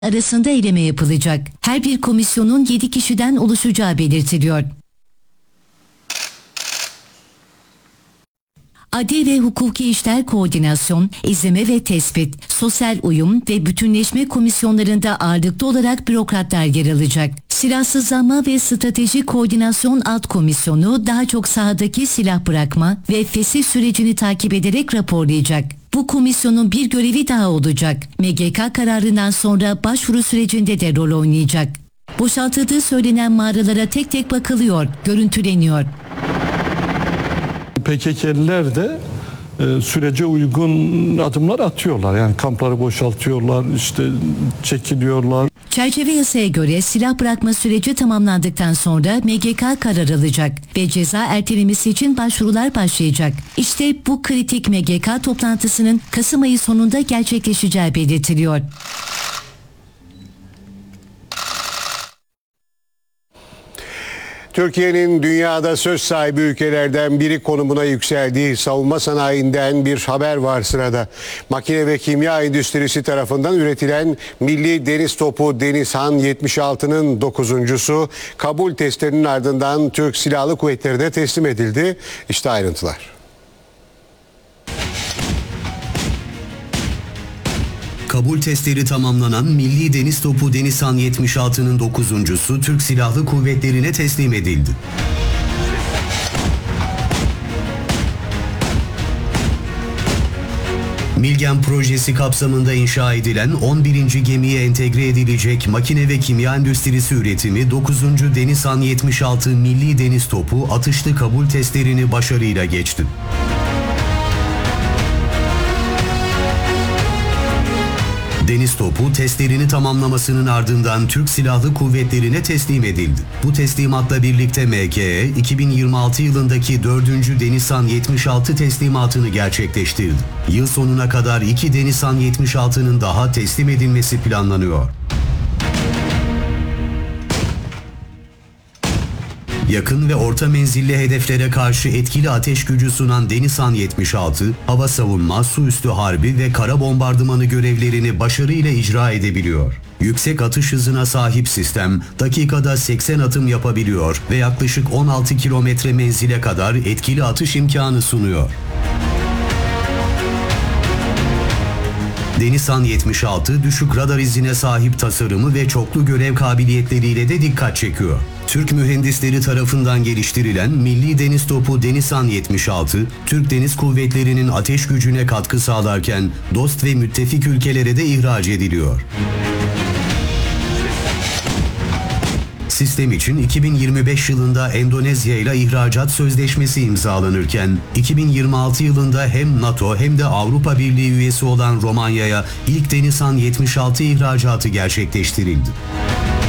arasında eleme yapılacak. Her bir komisyonun 7 kişiden oluşacağı belirtiliyor. Adli ve Hukuki İşler Koordinasyon, İzleme ve Tespit, Sosyal Uyum ve Bütünleşme komisyonlarında ağırlıklı olarak bürokratlar yer alacak. Silahsızlanma ve Strateji Koordinasyon Alt Komisyonu daha çok sahadaki silah bırakma ve fesih sürecini takip ederek raporlayacak. Bu komisyonun bir görevi daha olacak. MGK kararından sonra başvuru sürecinde de rol oynayacak. Boşaltıldığı söylenen mağaralara tek tek bakılıyor, görüntüleniyor. PKK'liler de sürece uygun adımlar atıyorlar. Yani kampları boşaltıyorlar, işte çekiliyorlar. Çerçeve yasaya göre silah bırakma süreci tamamlandıktan sonra MGK karar alacak ve ceza ertelemesi için başvurular başlayacak. İşte bu kritik MGK toplantısının Kasım ayı sonunda gerçekleşeceği belirtiliyor. Türkiye'nin dünyada söz sahibi ülkelerden biri konumuna yükseldiği savunma sanayinden bir haber var sırada. Makine ve kimya endüstrisi tarafından üretilen milli deniz topu Denizhan 76'nın 9.'su kabul testlerinin ardından Türk Silahlı Kuvvetleri'ne teslim edildi. İşte ayrıntılar. Kabul testleri tamamlanan milli deniz topu Denizhan 76'nın 9.'su Türk Silahlı Kuvvetleri'ne teslim edildi. Milgen projesi kapsamında inşa edilen 11. gemiye entegre edilecek makine ve kimya endüstrisi üretimi 9. Denizhan 76 milli deniz topu atışlı kabul testlerini başarıyla geçti. Deniz topu testlerini tamamlamasının ardından Türk Silahlı Kuvvetleri'ne teslim edildi. Bu teslimatla birlikte MKE 2026 yılındaki 4. Denizhan 76 teslimatını gerçekleştirdi. Yıl sonuna kadar 2 Denizhan 76'nın daha teslim edilmesi planlanıyor. Yakın ve orta menzilli hedeflere karşı etkili ateş gücü sunan Denizhan 76, hava savunma, su üstü harbi ve kara bombardımanı görevlerini başarıyla icra edebiliyor. Yüksek atış hızına sahip sistem, dakikada 80 atım yapabiliyor ve yaklaşık 16 kilometre menzile kadar etkili atış imkanı sunuyor. Denizhan 76, düşük radar izine sahip tasarımı ve çoklu görev kabiliyetleriyle de dikkat çekiyor. Türk mühendisleri tarafından geliştirilen milli deniz topu Denizhan 76, Türk Deniz Kuvvetleri'nin ateş gücüne katkı sağlarken dost ve müttefik ülkelere de ihraç ediliyor. Sistem için 2025 yılında Endonezya ile ihracat sözleşmesi imzalanırken 2026 yılında hem NATO hem de Avrupa Birliği üyesi olan Romanya'ya ilk Denizhan 76 ihracatı gerçekleştirildi.